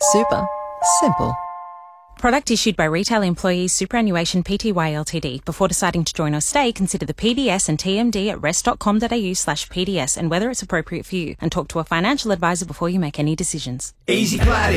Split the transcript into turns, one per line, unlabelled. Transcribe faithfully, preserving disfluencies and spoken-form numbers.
Super simple.
Product issued by Retail Employees Superannuation Pty Ltd. Before deciding to join or stay, consider the P D S and T M D at rest.com.au slash PDS and whether it's appropriate for you, and talk to a financial advisor before you make any decisions.
Easy Clardy.